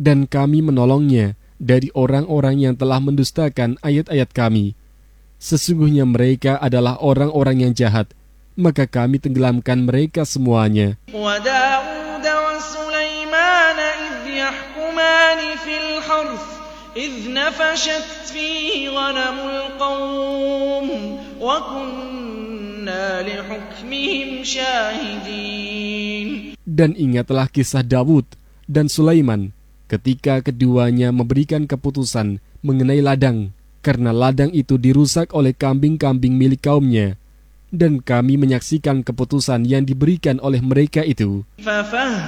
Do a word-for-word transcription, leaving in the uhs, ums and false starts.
dan kami menolongnya dari orang-orang yang telah mendustakan ayat-ayat kami. Sesungguhnya mereka adalah orang-orang yang jahat, maka kami tenggelamkan mereka semuanya. وَدَاوُودَ وَسُلَيْمَانَ إِذْ يَحْكُمَانِ فِي الْحَرْثِ إِذْ نَفَشَتْ فِيهِ غَنَمُ الْقَوْمِ وَكُنَّا لِحُكْمِهِمْ شَاهِدِينَ. Dan ingatlah kisah Daud dan Sulaiman ketika keduanya memberikan keputusan mengenai ladang, karena ladang itu dirusak oleh kambing-kambing milik kaumnya, dan kami menyaksikan keputusan yang diberikan oleh mereka itu.